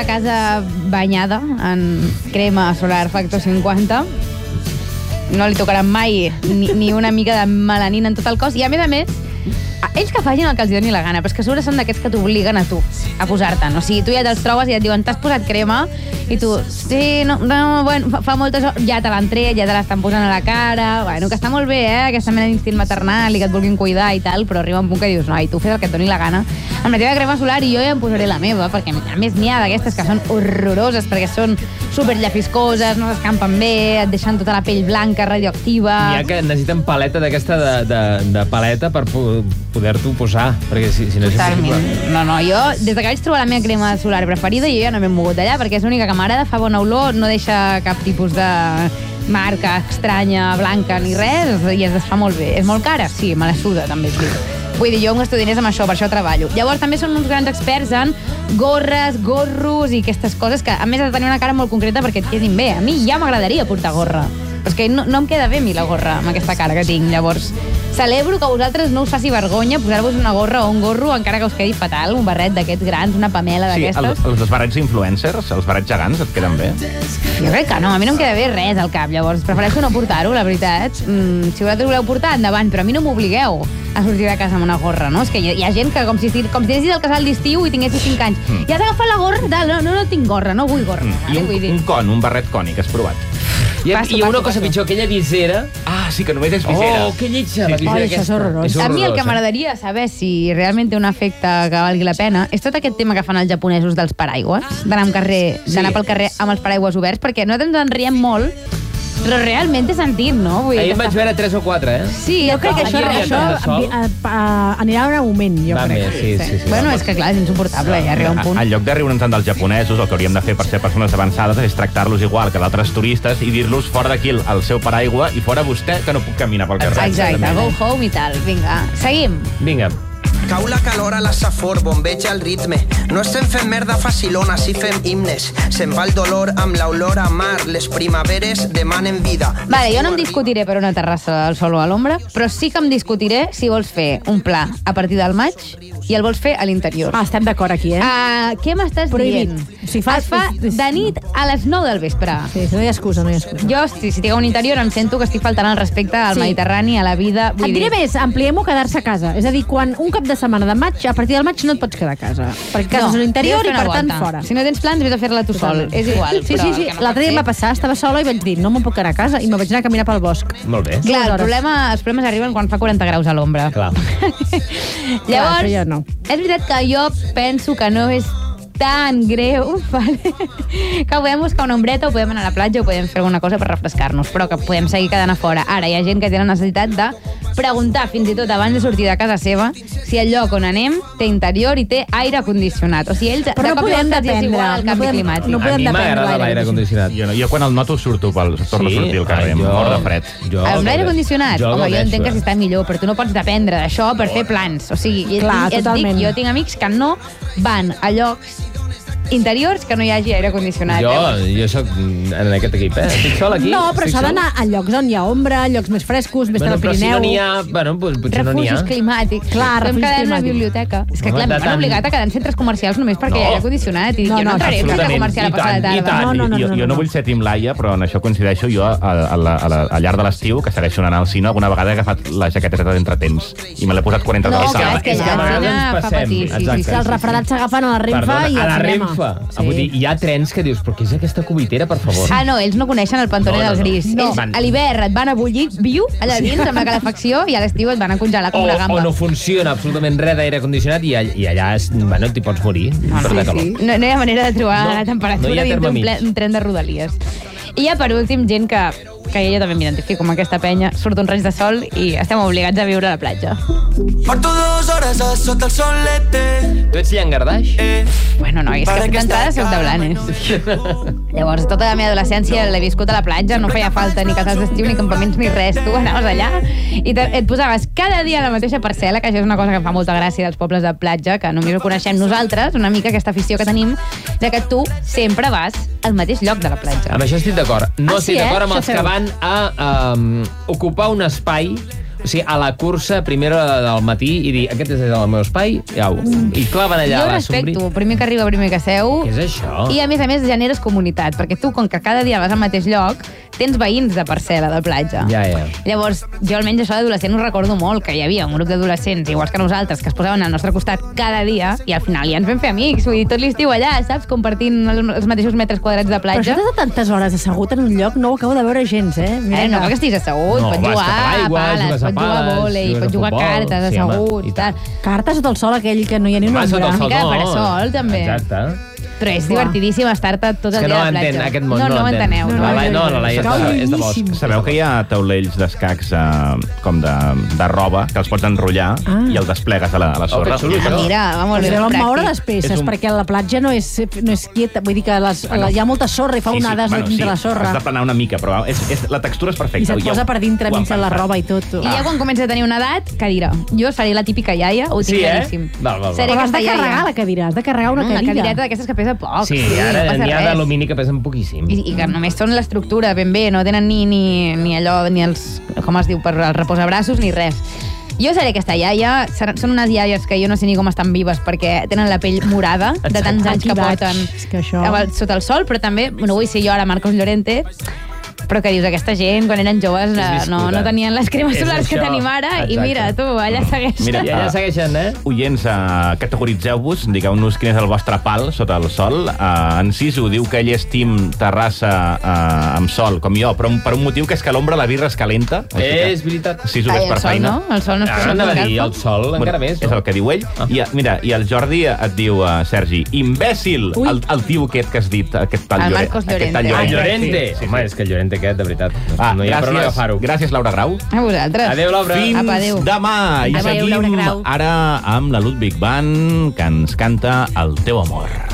la casa banyada en crema solar Factor 50. No li tocaran mai ni una mica de melanina en tot el cos. I a més, ells que facin el que els doni la gana, però és que a sobre són d'aquests que t'obliguen a tu a posar-te'n. O sigui, tu ja te'ls trobes i et diuen t'has posat crema i tu, sí, no, bueno, fa moltes hores, ja te l'han tret, ja te l'estan posant a la cara. Bueno, que està molt bé, aquesta mena d'instint maternal i que et vulguin cuidar i tal, però arriba un punt que dius, no, i tu fes el que et doni la gana amb la teva crema solar i jo ja em posaré la meva, perquè a més n'hi ha d'aquestes que són horroroses perquè són superllafiscoses, no s'escampen bé, et deixen tota la pell blanca, radioactiva. N'hi ha que necessiten paleta d'aquesta de paleta per poder-t'ho posar, perquè si no és impossible. No, jo, des que vaig trobar la meva crema solar preferida, jo ja no m'he mogut d'allà, perquè és l'única que m'agrada, fa bona olor, no deixa cap tipus de marca estranya, blanca, ni res, i es desfà molt bé. És molt cara? Sí, me la suda, també et dic. Vull dir, jo gasto diners amb això, per això treballo. Llavors, també són uns grans experts en gorres, gorros i aquestes coses que, a més, has de tenir una cara molt concreta perquè et quedin bé. A mi ja m'agradaria portar gorra, però és que no em queda bé a mi la gorra amb aquesta cara que tinc. Llavors, celebro que a vosaltres no us faci vergonya posar-vos una gorra o un gorro encara que us quedi fatal, un barret d'aquests grans, una pamela d'aquestes. Sí, els barrets influencers, els barrets gegants, et queden bé? Jo crec que no, a mi no em queda bé res al cap, llavors prefereixo no portar-ho, la veritat. Si vosaltres voleu portar, endavant, però a mi no m'obligueu a sortir de casa amb una gorra, no? És que hi ha gent que com si anessis al casal d'estiu i tinguessis 5 anys. Ja t'ha agafat la gorra? No tinc gorra, no vull gorra. I un barret cònic, has provat? I una cosa pitjor, aquella visera... Ah, sí, que només és visera. Oh, que lletja, la visera aquesta. Això és horrorós. A mi el que m'agradaria saber si realment té un efecte que valgui la pena és tot aquest tema que fan els japonesos dels paraigües, d'anar pel carrer amb els paraigües oberts, perquè nosaltres ens en riem molt, però realment té sentit, no? Ahir en vaig veure 3 o 4, Sí, jo crec que això anirà en un augment, jo crec. Sí. Bueno, és que clar, és insuportable, ja arriba un punt. En lloc de riure'ns tant dels japonesos, el que hauríem de fer per ser persones avançades és tractar-los igual que d'altres turistes i dir-los fora d'aquí el seu paraigua i fora vostè, que no puc caminar pel carrer. Exacte, go home i tal. Vinga, seguim. Vinga. Cau la calor a la safor, bombeja el ritme. No estem fent merda facilona, si fem himnes. Se'n va el dolor amb l'olor a mar. Les primaveres demanen vida. Vale, jo no em discutiré per una terrassa al sol o a l'ombra, però sí que em discutiré si vols fer un pla a partir del maig i el vols fer a l'interior. Estem d'acord aquí, Què m'estàs dient? Si es fa de nit a les 9 del vespre. Sí, no hi ha excusa, Jo, si tinc un interior, em sento que estic faltant el respecte al Mediterrani, a la vida. Et diré més, ampliem-ho a quedar-se a casa. És a dir, quan un cap de setmana de maig, a partir del maig no et pots quedar a casa. Perquè casa és a l'interior i, per tant, fora. Si no tens plans, vés a fer-la tu sol. És igual. Sí. L'altre dia em va passar, estava sola i vaig dir, no me'n puc quedar a casa, i me'n vaig anar a caminar pel bosc. Molt bé. Clar, els problemes arriben quan fa 40 graus a l'ombra. Clar. Llavors, és veritat que jo penso que no és tan greu, vale? Que podem buscar una ombreta o podem anar a la platja o podem fer alguna cosa per refrescar-nos, però que podem seguir quedant a fora. Ara hi ha gent que té la necessitat de preguntar fins i tot abans de sortir de casa seva si el lloc on anem té interior i té aire condicionat. O sigui, ells però no podem dependre el canvi climàtic. A mi m'agrada l'aire condicionat. Jo quan el noto torno a sortir al carrer, mort de fred. Amb l'aire condicionat? Home, jo entenc que si està millor, però tu no pots dependre d'això per fer plans. O sigui, jo tinc amics que no van a llocs interiors que no hi hagi aire condicionat. Jo soc en aquest equip, Estic sol aquí. No, però s'ha d'anar a llocs on hi ha ombra, llocs més frescos, més del Pirineu. Però si no n'hi ha, potser no n'hi ha. Refugis climàtics. Clar, refugis climàtics. A la biblioteca. És que clar, m'han obligat a quedar en centres comercials només perquè hi ha aire condicionat. I jo no entraré en centre comercial a passar de tarda. Jo no vull ser Tim Laia, però en això coincideixo jo al llarg de l'estiu, que segueixo anant al cine, alguna vegada he agafat la jaqueteta d'entretemps i me l'he posat 40 de la és que a vegades ens passem. Si els refredats s'agafen a la Renfe i al cinema. Vull dir, hi ha trens que dius, però què és aquesta cubitera, per favor? No, ells no coneixen el Pantone del Gris. A l'hivern et van a bullir viu allà dins amb la calefacció i a l'estiu et van a congelar com una gamba. O no funciona absolutament res d'aire condicionat i allà t'hi pots morir per la calor. No hi ha manera de trobar la temperatura dins d'un tren de Rodalies. I ja per últim, gent que jo també m'identifico amb aquesta penya, surt un raig de sol i estem obligats a viure a la platja. Porto 2 hores sota el solete. Tu ets llangardaix? Bueno, no, és que d'entrada soc de Blanes. Llavors, tota la meva adolescència l'he viscut a la platja, no feia falta ni casals d'estiu, ni campaments, ni res. Tu anaves allà i et posaves cada dia a la mateixa parcel·la, que això és una cosa que em fa molta gràcia dels pobles de platja, que només ho coneixem nosaltres, una mica aquesta afició que tenim, de que tu sempre vas al mateix lloc de la platja. Amb això estic d'acord. No estic d'acord amb els que van a ocupar un espai O sigui, a la cursa, primera del matí, i dir, aquest és el meu espai, i claven allà Jo a la respecto, primer que arriba, primer que seu. Què és això? I a més generes comunitat, perquè tu, com que cada dia vas al mateix lloc, tens veïns de parcel·la, de platja. Ja. Llavors, jo almenys això d'adolescent ho recordo molt, que hi havia un grup d'adolescents, iguals que nosaltres, que es posaven al nostre costat cada dia, i al final ja ens vam fer amics, vull dir, tot l'estiu allà, saps? Compartint els mateixos metres quadrats de Però platja. això de tantes hores assegut en un lloc no ho acabo de veure gens, Mira, No cal que estiguis assegut, No, pots vas jugar cap a l'aigua, a pales, jugues a pots jugar a pales, vòlei, jugues a pots jugar a futbol, cartes, sí, home, assegut, i tant. Cartes sota el sol aquell que no hi ha ni una Sota el ombra. sol, mica de parasol, també. Exacte. Però és divertidíssim estar-te tot És el que dia no a la entén, platja. aquest món no ho l'entén. enteneu. La Laia és de bosc. Sabeu que hi ha taulells d'escacs com de roba que els pots enrotllar i el desplegues a la sorra. que xulo, això. Mira, va molt Es bé. deuen pràctic. moure les peces, És perquè la platja no és quieta. Vull dir que hi ha molta sorra i fa onades dintre la sorra. Has de planar una mica, però la textura és perfecta. I se't posa per dintre mig de la roba i tot. I ja quan comença a tenir una edat, cadira. Jo seré la típica iaia, ho tinc claríssim. Val. Seré Però has aquesta de carregar iaia. la cadira, has de carregar una Una cadira. cadireta d'aquestes que pesa poc. Sí, no ara passa n'hi ha res. d'alumini que pesen poquíssim. I que només són l'estructura ben bé, no tenen ni allò, ni els, com es diu, per el reposabraços, ni res. Jo seré aquesta iaia, són unes iaies que jo no sé ni com estan vives perquè tenen la pell morada de tants anys que porten És que això... sota el sol, però també, no vull ser jo ara Marcos Llorente, però que dius, aquesta gent, quan eren joves, no tenien les cremes És solars que això. tenim ara, i Exacte. mira, tu, allà segueixen. Mira, I allà segueixen, Oients, categoritzeu-vos, digueu-nos quin és el vostre pal sota el sol. En Sisu diu que ell és team terrassa amb sol, com jo, però per un motiu que és que l'ombra la birra es calenta. És veritat. Sisu Ai, és per el sol feina. no? El sol no es Ara pot anava a tocar. dir, el sol encara més. És el que diu ell. I el Jordi et diu, Sergi, imbècil, el tio aquest que has dit, aquest tal El Llorente. Marcos Llorente. El Ah, Llorente. Sí. Home, és que el Llorente aquest, de veritat. No hi ha per on agafar-ho. Gràcies, Laura Grau. A vosaltres. Adéu, Laura. Fins Apa, adéu. demà. I Adéu, Laura seguim Grau. ara amb la Ludwig Band, que ens canta El teu amor.